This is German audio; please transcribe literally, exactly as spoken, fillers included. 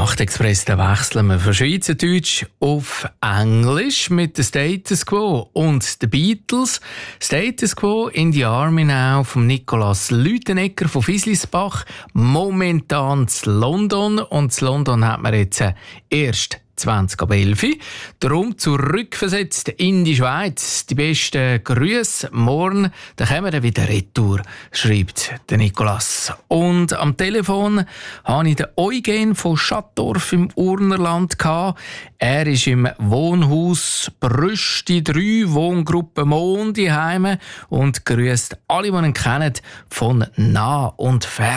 Nachtexpress, da wechseln wir von Schweizerdeutsch auf Englisch mit der Status Quo und den Beatles. Status Quo in the Army Now von Nikolaus Lütenegger von Fislisbach. Momentan zu London. Und zu London hat man jetzt erst zwanzig ab elf. Darum zurückversetzt in die Schweiz. Die besten Grüße. Morgen dann kommen wir wieder retour, schreibt der Nikolaus. Und am Telefon habe ich den Eugen von Schattdorf im Urnerland gehabt. Er ist im Wohnhaus Brüsti drei, Wohngruppe Mondi heime und grüßt alle, die ihn kennen, von nah und fern.